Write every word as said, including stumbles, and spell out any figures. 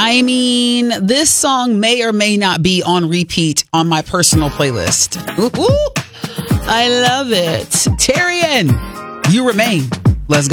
I mean, this song may or may not be on repeat on my personal playlist. Ooh, I love it. Tarian, You Remain. Let's go.